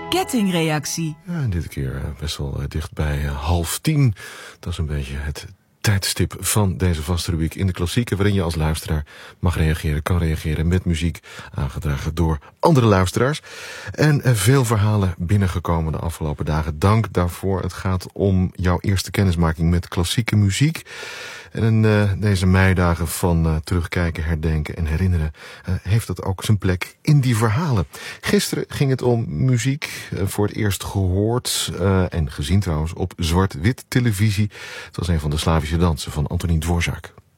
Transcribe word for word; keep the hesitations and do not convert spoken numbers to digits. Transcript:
kettingreactie. Ja, en dit keer uh, best wel uh, dicht bij uh, half tien. Dat is een beetje het tijdstip van deze vaste rubriek in de klassieken, waarin je als luisteraar mag reageren, kan reageren met muziek, aangedragen door andere luisteraars. En uh, veel verhalen binnengekomen de afgelopen dagen. Dank daarvoor. Het gaat om jouw eerste kennismaking met klassieke muziek. En in uh, deze meidagen van uh, terugkijken, herdenken en herinneren uh, heeft dat ook zijn plek in die verhalen. Gisteren ging het om muziek, uh, voor het eerst gehoord uh, en gezien trouwens op zwart-wit televisie. Het was een van de Slavische dansen van Antonín Dvořák.